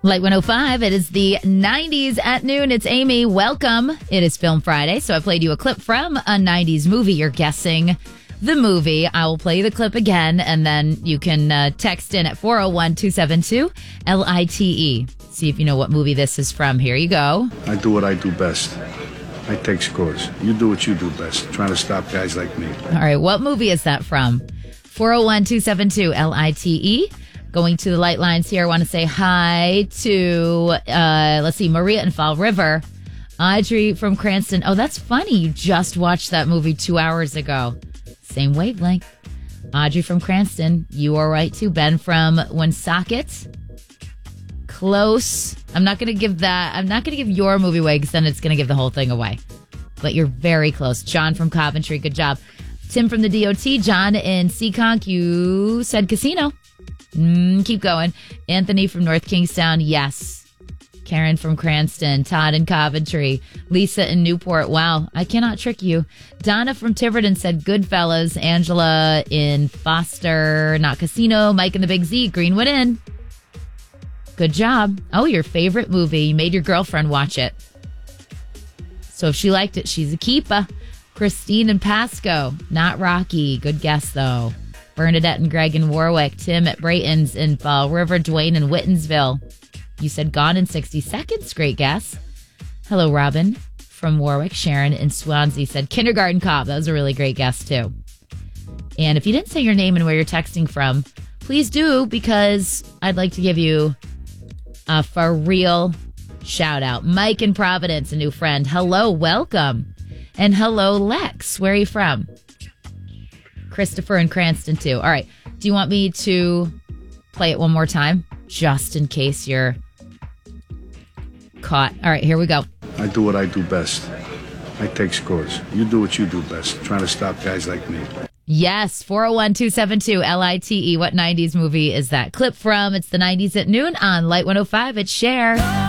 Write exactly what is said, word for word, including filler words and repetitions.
Light one oh five, it is the nineties at noon. It's Amy. Welcome. It is Film Friday, so I played you a clip from a nineties movie. You're guessing the movie. I will play the clip again, and then you can uh, text in at four oh one, two seven two, L I T E. See if you know what movie this is from. Here you go. I do what I do best. I take scores. You do what you do best. Trying to stop guys like me. All right, what movie is that from? four oh one, two seven two, L I T E. Going to the light lines here, I want to say hi to, uh, let's see, Maria in Fall River. Audrey from Cranston. Oh, that's funny. You just watched that movie two hours ago. Same wavelength. Audrey from Cranston. You are right, too. Ben from Woonsocket. Close. I'm not going to give that. I'm not going to give your movie away because then it's going to give the whole thing away. But you're very close. John from Coventry. Good job. Tim from the D O T. John in Seekonk. You said casino. Mm, keep going. Anthony from North Kingstown. Yes. Karen from Cranston. Todd in Coventry. Lisa in Newport. Wow. I cannot trick you. Donna from Tiverton said Goodfellas. Angela in Foster. Not casino. Mike in the Big Z. Greenwood Inn. Good job. Oh, your favorite movie. You made your girlfriend watch it. So if she liked it, she's a keeper. Christine and Pasco. Not Rocky. Good guess, though. Bernadette and Greg in Warwick. Tim at Brayton's in Fall River. Dwayne in Whittensville. You said Gone in sixty seconds. Great guess. Hello, Robin from Warwick. Sharon in Swansea said Kindergarten Cop. That was a really great guess, too. And if you didn't say your name and where you're texting from, please do, because I'd like to give you a for real shout out. Mike in Providence, a new friend. Hello, welcome. And hello, Lex. Where are you from? Christopher in Cranston, too. All right. Do you want me to play it one more time? Just in case you're caught. All right, here we go. I do what I do best. I take scores. You do what you do best. Trying to stop guys like me. Yes, four oh one, two seven two, L I T E. What nineties movie is that clip from? It's the nineties at noon on Light one oh five. It's Cher.